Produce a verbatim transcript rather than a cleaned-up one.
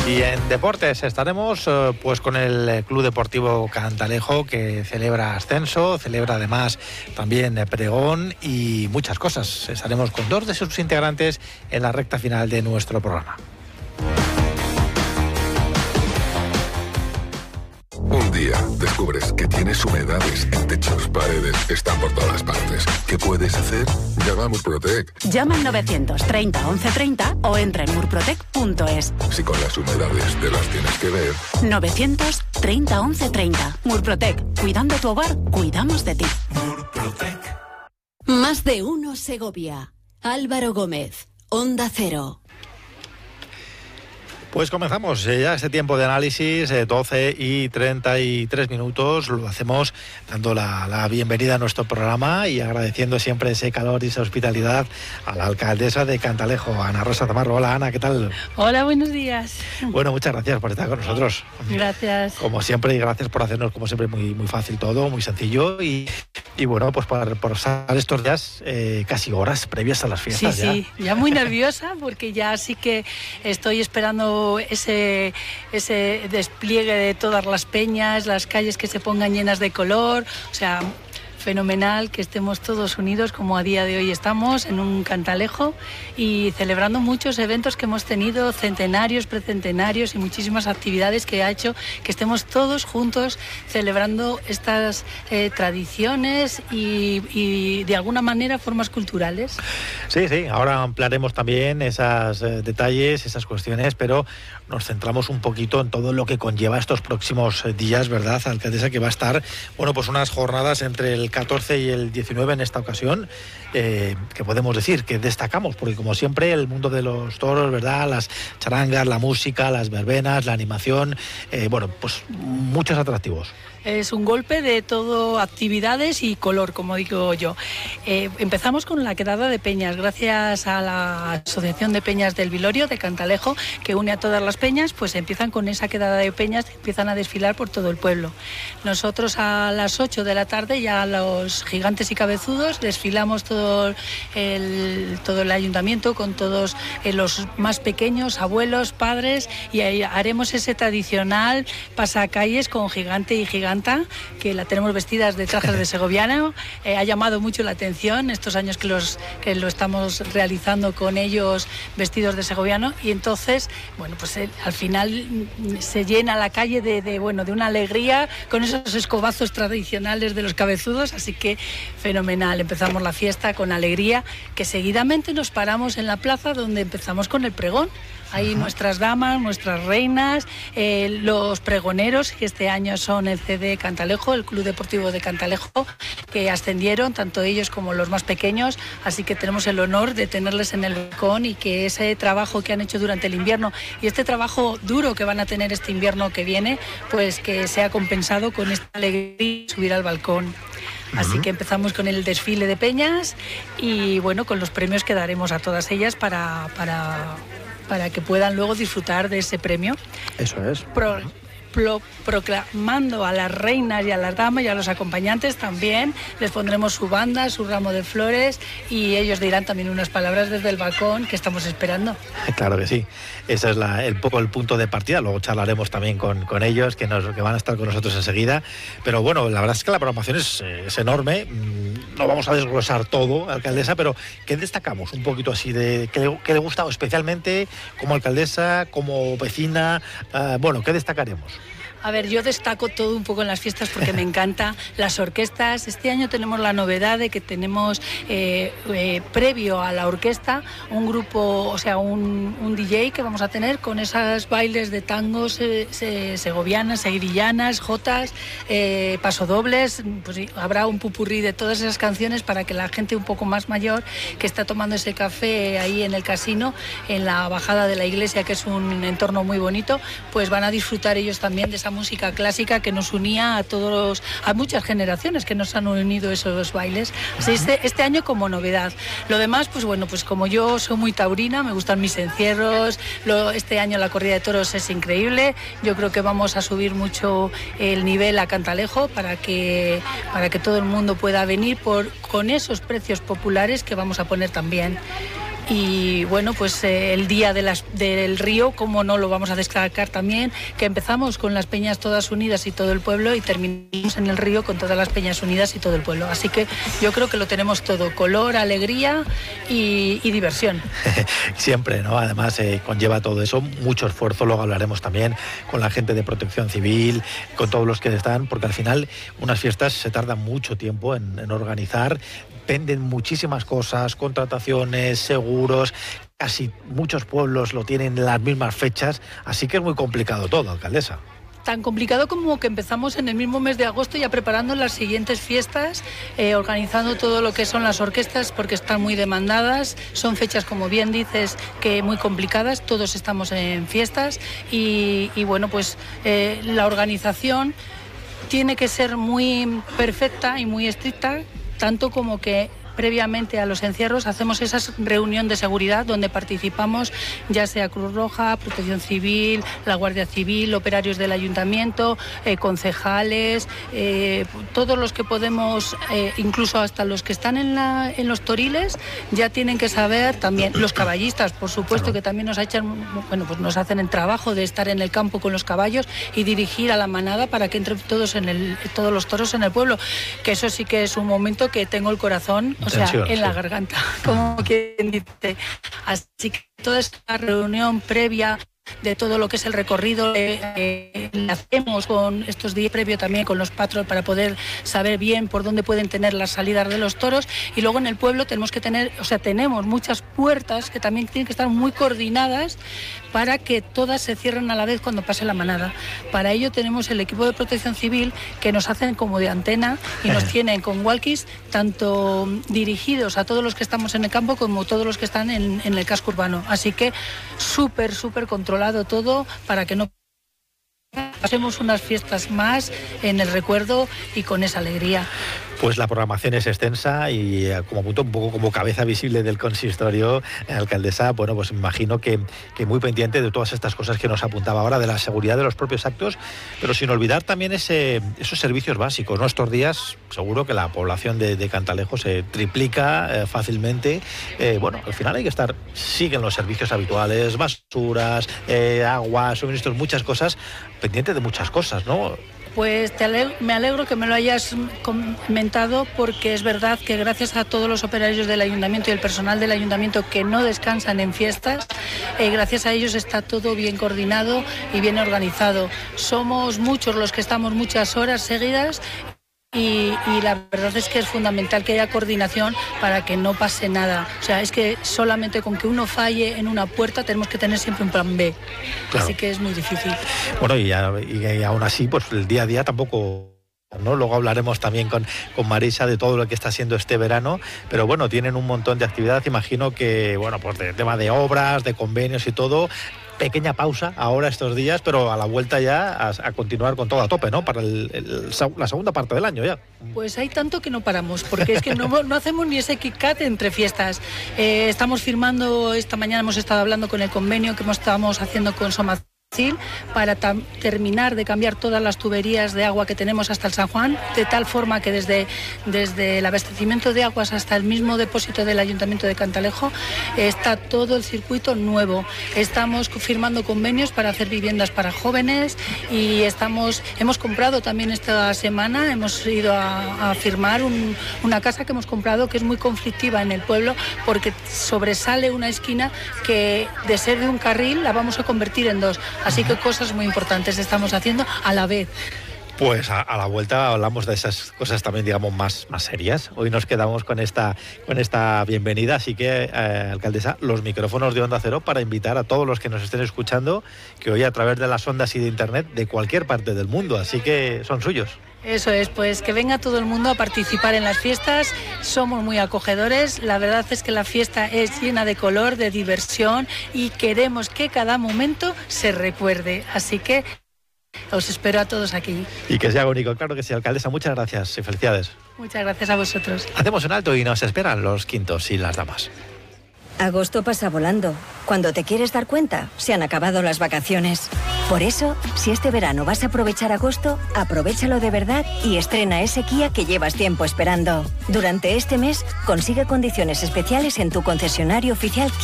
Y en deportes estaremos eh, pues con el Club Deportivo Cantalejo, que celebra ascenso, celebra además también pregón y muchas cosas. Estaremos con dos de sus integrantes en la recta final de nuestro programa. Un día descubres que tienes humedades en techos, paredes, están por todas partes. ¿Qué puedes hacer? Llama a Murprotec. Llama al novecientos treinta once treinta o entra en murprotec punto es. Si con las humedades te las tienes que ver. novecientos treinta once treinta. Murprotec. Cuidando tu hogar, cuidamos de ti. Murprotec. Más de uno Segovia. Álvaro Gómez. Onda Cero. Pues comenzamos eh, ya este tiempo de análisis, eh, doce y treinta y tres minutos. Lo hacemos dando la, la bienvenida a nuestro programa y agradeciendo siempre ese calor y esa hospitalidad a la alcaldesa de Cantalejo, Ana Rosa Zamarro. Hola, Ana, ¿qué tal? Hola, buenos días. Bueno, muchas gracias por estar con nosotros. Gracias. Como siempre, y gracias por hacernos, como siempre, muy, muy fácil todo, muy sencillo. Y, y bueno, pues por, por estar estos días, eh, casi horas previas a las fiestas. Sí, ya. sí, ya muy nerviosa porque ya sí que estoy esperando ese ese despliegue de todas las peñas, las calles que se pongan llenas de color, o sea, fenomenal que estemos todos unidos como a día de hoy estamos en un Cantalejo y celebrando muchos eventos que hemos tenido, centenarios, precentenarios y muchísimas actividades que ha hecho que estemos todos juntos celebrando estas eh, tradiciones y, y de alguna manera formas culturales. Sí, sí, ahora ampliaremos también esos eh, detalles, esas cuestiones, pero nos centramos un poquito en todo lo que conlleva estos próximos días, ¿verdad, alcaldesa? Que va a estar, bueno, pues unas jornadas entre el catorce y el diecinueve en esta ocasión, eh, que podemos decir que destacamos, porque como siempre el mundo de los toros, ¿verdad? Las charangas, la música, las verbenas, la animación, eh, bueno, pues muchos atractivos. Es un golpe de todo, actividades y color, como digo yo. Eh, empezamos con la quedada de peñas, gracias a la Asociación de Peñas del Vilorio de Cantalejo, que une a todas las peñas, pues empiezan con esa quedada de peñas, empiezan a desfilar por todo el pueblo. Nosotros a las ocho de la tarde, ya los gigantes y cabezudos, desfilamos todo el, todo el ayuntamiento con todos eh, los más pequeños, abuelos, padres, y ahí haremos ese tradicional pasacalles con gigante y gigante, que la tenemos vestidas de trajes de segoviano. Eh, ha llamado mucho la atención estos años que, los, que lo estamos realizando con ellos vestidos de segoviano, y entonces, bueno, pues eh, al final se llena la calle de, de, bueno, de una alegría con esos escobazos tradicionales de los cabezudos, así que fenomenal. Empezamos la fiesta con alegría, que seguidamente nos paramos en la plaza donde empezamos con el pregón. Ahí Ajá. nuestras damas, nuestras reinas, eh, los pregoneros, que este año son el C D Cantalejo, el Club Deportivo de Cantalejo, que ascendieron, tanto ellos como los más pequeños, así que tenemos el honor de tenerles en el balcón y que ese trabajo que han hecho durante el invierno y este trabajo duro que van a tener este invierno que viene, pues que sea compensado con esta alegría de subir al balcón. Así que empezamos con el desfile de peñas y bueno, con los premios que daremos a todas ellas para... para para que puedan luego disfrutar de ese premio. Eso es. Pro, pro, proclamando a las reinas y a las damas y a los acompañantes también, les pondremos su banda, su ramo de flores, y ellos dirán también unas palabras desde el balcón que estamos esperando. Claro que sí. Ese es la, el poco el punto de partida. Luego charlaremos también con, con ellos, que, nos, que van a estar con nosotros enseguida. Pero bueno, la verdad es que la programación es, es enorme. No vamos a desglosar todo, alcaldesa, pero ¿qué destacamos un poquito así de qué le, qué le gusta especialmente como alcaldesa, como vecina? Uh, bueno, ¿qué destacaremos? A ver, yo destaco todo un poco en las fiestas porque me encanta las orquestas. Este año tenemos la novedad de que tenemos eh, eh, previo a la orquesta un grupo, o sea, un, un D J que vamos a tener con esas bailes de tangos eh, se, segovianas, severillanas, jotas, eh, pasodobles. Pues sí, habrá un pupurrí de todas esas canciones para que la gente un poco más mayor que está tomando ese café ahí en el casino, en la bajada de la iglesia, que es un entorno muy bonito, pues van a disfrutar ellos también de esa música clásica que nos unía a todos, a muchas generaciones que nos han unido esos bailes. Así este, este año como novedad. Lo demás, pues bueno, pues como yo soy muy taurina, me gustan mis encierros, lo, este año la corrida de toros es increíble. Yo creo que vamos a subir mucho el nivel a Cantalejo para que, para que todo el mundo pueda venir por, con esos precios populares que vamos a poner también. y bueno, pues eh, el día de las, del río, como no lo vamos a destacar también, que empezamos con las peñas todas unidas y todo el pueblo y terminamos en el río con todas las peñas unidas y todo el pueblo. Así que yo creo que lo tenemos todo, color, alegría y, y diversión. Siempre, ¿no? Además eh, conlleva todo eso, mucho esfuerzo, luego hablaremos también con la gente de Protección Civil, con todos los que están, porque al final unas fiestas se tardan mucho tiempo en, en organizar, dependen muchísimas cosas, contrataciones, seguros, casi muchos pueblos lo tienen en las mismas fechas, así que es muy complicado todo, alcaldesa. Tan complicado como que empezamos en el mismo mes de agosto ya preparando las siguientes fiestas, eh, organizando todo lo que son las orquestas porque están muy demandadas, son fechas como bien dices que muy complicadas, todos estamos en fiestas y, y bueno pues eh, la organización tiene que ser muy perfecta y muy estricta, tanto como que previamente a los encierros hacemos esa reunión de seguridad donde participamos ya sea Cruz Roja, Protección Civil, la Guardia Civil, operarios del Ayuntamiento, eh, concejales, eh, todos los que podemos, eh, incluso hasta los que están en, la, en los toriles, ya tienen que saber también, los caballistas, por supuesto, que también nos echan, bueno, pues nos hacen el trabajo de estar en el campo con los caballos y dirigir a la manada para que entren todos en el, todos los toros en el pueblo, que eso sí que es un momento que tengo el corazón, o sea, en la garganta, como quien dice. Así que toda esta reunión previa de todo lo que es el recorrido, eh, eh, le hacemos con estos días previo también con los patrons para poder saber bien por dónde pueden tener las salidas de los toros y luego en el pueblo tenemos que tener, o sea, tenemos muchas puertas que también tienen que estar muy coordinadas para que todas se cierren a la vez cuando pase la manada. Para ello tenemos el equipo de Protección Civil que nos hacen como de antena y nos tienen con walkies tanto dirigidos a todos los que estamos en el campo como todos los que están en, en el casco urbano. Así que súper, súper controlado todo para que no pasemos unas fiestas más en el recuerdo y con esa alegría. Pues la programación es extensa y como punto un poco como cabeza visible del consistorio, alcaldesa, bueno, pues me imagino que, que muy pendiente de todas estas cosas que nos apuntaba ahora, de la seguridad de los propios actos, pero sin olvidar también ese, esos servicios básicos, ¿no? Estos días seguro que la población de, de Cantalejo se triplica eh, fácilmente. Eh, bueno, al final hay que estar, siguen los servicios habituales, basuras, eh, agua, suministros, muchas cosas, pendiente de muchas cosas, ¿no? Pues te alegro, me alegro que me lo hayas comentado porque es verdad que gracias a todos los operarios del Ayuntamiento y el personal del Ayuntamiento que no descansan en fiestas, eh, gracias a ellos está todo bien coordinado y bien organizado. Somos muchos los que estamos muchas horas seguidas. Y, y la verdad es que es fundamental que haya coordinación para que no pase nada. O sea, es que solamente con que uno falle en una puerta tenemos que tener siempre un plan B. Claro. Así que es muy difícil. Bueno, y, y, y aún así, pues el día a día tampoco... ¿no? Luego hablaremos también con, con Marisa de todo lo que está haciendo este verano, pero bueno, tienen un montón de actividad, imagino que, bueno, pues de tema de obras, de convenios y todo. Pequeña pausa ahora estos días, pero a la vuelta ya a, a continuar con todo a tope, ¿no? Para el, el, la segunda parte del año ya. Pues hay tanto que no paramos, porque es que no, no hacemos ni ese kick-cut entre fiestas. Eh, estamos firmando, esta mañana hemos estado hablando con el convenio que estamos haciendo con Somazil para terminar de cambiar todas las tuberías de agua que tenemos hasta el San Juan, de tal forma que desde, desde el abastecimiento de aguas hasta el mismo depósito del Ayuntamiento de Cantalejo eh, está todo el circuito nuevo. Estamos firmando convenios para hacer viviendas para jóvenes y estamos hemos comprado también esta semana, hemos ido a, a firmar un, una casa que hemos comprado que es muy conflictiva en el pueblo porque sobresale una esquina que de ser de un carril la vamos a convertir en dos. Así que cosas muy importantes estamos haciendo a la vez. Pues a, a la vuelta hablamos de esas cosas también, digamos, más, más serias. Hoy nos quedamos con esta, con esta bienvenida, así que, eh, alcaldesa, los micrófonos de Onda Cero para invitar a todos los que nos estén escuchando, que hoy a través de las ondas y de internet de cualquier parte del mundo, así que son suyos. Eso es, pues que venga todo el mundo a participar en las fiestas, somos muy acogedores, la verdad es que la fiesta es llena de color, de diversión y queremos que cada momento se recuerde, así que os espero a todos aquí. Y que sea único, claro que sí, alcaldesa, muchas gracias y felicidades. Muchas gracias a vosotros. Hacemos un alto y nos esperan los quintos y las damas. Agosto pasa volando. Cuando te quieres dar cuenta, se han acabado las vacaciones. Por eso, si este verano vas a aprovechar agosto, aprovéchalo de verdad y estrena ese Kia que llevas tiempo esperando. Durante este mes, consigue condiciones especiales en tu concesionario oficial Kia.